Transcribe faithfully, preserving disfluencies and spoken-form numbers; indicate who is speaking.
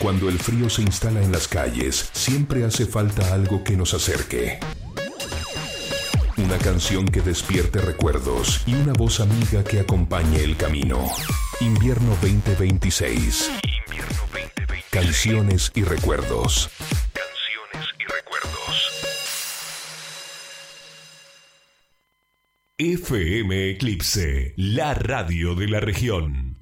Speaker 1: Cuando el frío se instala en las calles, siempre hace falta algo que nos acerque. Una canción que despierte recuerdos y una voz amiga que acompañe el camino. Invierno veinte veintiséis. Invierno veinte veintiséis. Canciones y recuerdos. Canciones y recuerdos. F M Eclipse, la radio de la región.